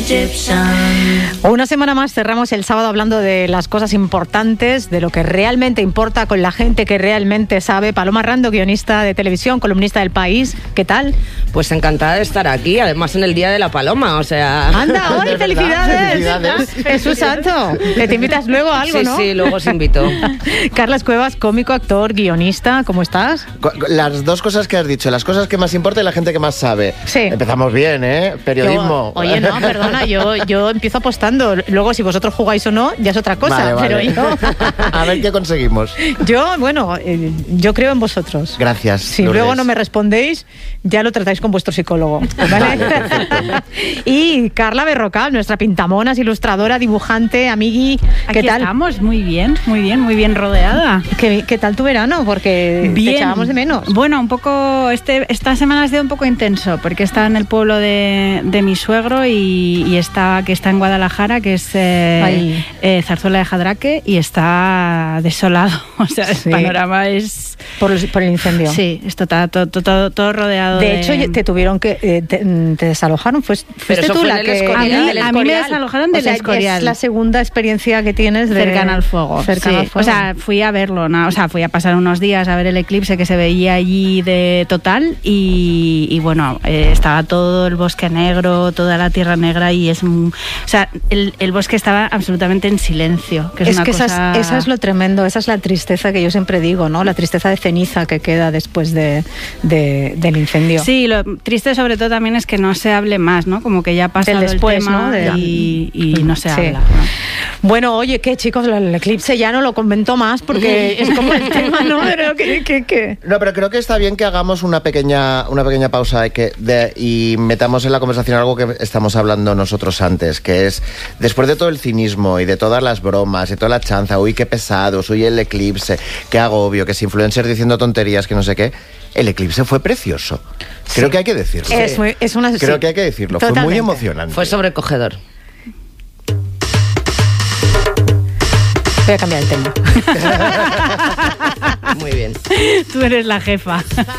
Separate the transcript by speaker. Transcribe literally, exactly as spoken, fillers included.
Speaker 1: Una semana más cerramos el sábado hablando de las cosas importantes, de lo que realmente importa, con la gente que realmente sabe. Paloma Rando, guionista de televisión, columnista del País. ¿Qué tal?
Speaker 2: Pues encantada de estar aquí, además en el Día de la Paloma, o sea...
Speaker 1: ¡Anda, hoy! ¡Felicidades!
Speaker 3: ¡Felicidades!
Speaker 1: ¡Jesús santo! Que te invitas luego a algo,
Speaker 2: sí,
Speaker 1: ¿no?
Speaker 2: Sí, luego os invito.
Speaker 1: Carlas Cuevas, cómico, actor, guionista. ¿Cómo estás?
Speaker 3: Las dos cosas que has dicho, las cosas que más importa y la gente que más sabe.
Speaker 1: Sí.
Speaker 3: Empezamos bien, ¿eh? Periodismo.
Speaker 1: Yo, oye, no, perdona, yo, yo empiezo apostando. Luego, si vosotros jugáis o no, ya es otra cosa.
Speaker 3: Vale, vale.
Speaker 1: Pero yo...
Speaker 3: A ver qué conseguimos.
Speaker 1: Yo, bueno, eh, yo creo en vosotros.
Speaker 3: Gracias,
Speaker 1: Si
Speaker 3: Lourdes.
Speaker 1: luego no me respondéis, ya lo tratáis con vuestro psicólogo, ¿vale?
Speaker 3: Vale,
Speaker 1: y Carla Berrocal, nuestra pintamonas, ilustradora, dibujante, amigui. ¿Qué
Speaker 4: Aquí
Speaker 1: tal?
Speaker 4: estamos, muy bien, muy bien, muy bien rodeada.
Speaker 1: ¿Qué, qué tal tu verano? Porque
Speaker 4: Bien.
Speaker 1: te echábamos de menos.
Speaker 4: Bueno, un poco, este, esta semana ha sido un poco intenso, porque está en el pueblo de, de mi suegro y, y está, que está en Guadalajara, que es eh, eh, Zarzuela de Jadraque, y está desolado. O sea,
Speaker 1: Sí.
Speaker 4: el panorama es...
Speaker 1: Por, el- por el incendio.
Speaker 4: Sí, esto está todo, todo, todo, todo rodeado
Speaker 1: De
Speaker 4: de...
Speaker 1: hecho, te tuvieron que... eh, te, te desalojaron. Pues,
Speaker 2: Pero
Speaker 1: fuiste
Speaker 2: eso
Speaker 1: tú
Speaker 2: fue
Speaker 1: la
Speaker 2: en el
Speaker 1: que...
Speaker 2: Escorial.
Speaker 4: A mí,
Speaker 2: del
Speaker 4: a mí me
Speaker 2: Escorial.
Speaker 4: desalojaron del
Speaker 1: O sea,
Speaker 4: Escorial.
Speaker 1: es la segunda experiencia que tienes de...
Speaker 4: Cercana al fuego.
Speaker 1: Cercana
Speaker 4: sí.
Speaker 1: al fuego.
Speaker 4: O sea, fui a verlo, ¿no? O sea, fui a pasar unos días a ver el eclipse que se veía allí de total y, y bueno, eh, estaba todo el bosque negro, toda la tierra negra y es... un- O sea, el, el bosque estaba absolutamente en silencio, que es,
Speaker 1: Es
Speaker 4: una
Speaker 1: que
Speaker 4: cosa...
Speaker 1: esa, es, esa es lo tremendo, esa es la tristeza que yo siempre digo, ¿no? La tristeza de ceniza que queda después de, de- del incendio.
Speaker 4: Sí, lo triste sobre todo también es que no se hable más, ¿no? Como que ya ha pasado
Speaker 1: Del después,
Speaker 4: el tema,
Speaker 1: ¿no? De-
Speaker 4: y, y no se
Speaker 1: Sí.
Speaker 4: habla, ¿no?
Speaker 1: Bueno, oye, que chicos, el eclipse ya no lo comentó más porque es como el tema, ¿no? Pero que, que, que...
Speaker 3: No, pero creo que está bien que hagamos una pequeña, una pequeña pausa y, que de- y metamos en la conversación algo que estamos hablando nosotros antes, que es, después de todo el cinismo y de todas las bromas y toda la chanza, uy, qué pesados, uy, el eclipse, qué agobio, que si influencers diciendo tonterías, que no sé qué, el eclipse fue precioso. Creo
Speaker 1: Sí.
Speaker 3: que hay que decirlo.
Speaker 1: Es, muy- es una...
Speaker 3: Creo
Speaker 1: sí.
Speaker 3: que hay que decirlo, fue muy
Speaker 1: Totalmente.
Speaker 3: emocionante.
Speaker 2: Fue sobrecogedor.
Speaker 1: Voy a cambiar el tema.
Speaker 2: Muy bien.
Speaker 4: Tú eres la jefa.